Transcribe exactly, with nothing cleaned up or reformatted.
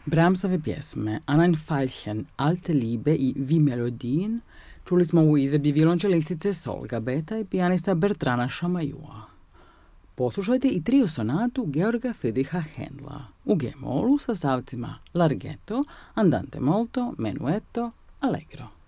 Brahmsove pjesme An Veilchen, Alte Liebe i Vi Melodien čuli smo u izvedbi violončelistice Solga Beta i pijanista Bertrana Chamayua. Poslušajte i trio sonatu Georga Friedricha Händla u G-molu sa stavcima Larghetto, Andante molto, Menuetto, Allegro.